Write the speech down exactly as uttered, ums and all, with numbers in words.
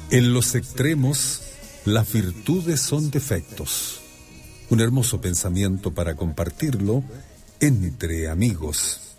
En los extremos, las virtudes son defectos. Un hermoso pensamiento para compartirlo entre amigos.